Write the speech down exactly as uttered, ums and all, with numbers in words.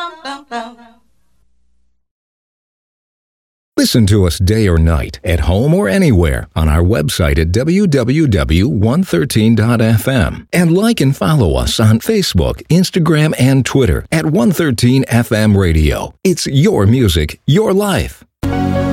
Listen to us day or night, at home or anywhere, on our website at w w w dot one thirteen dot f m. And like and follow us on Facebook, Instagram, and Twitter at one thirteen F M Radio. It's your music, your life.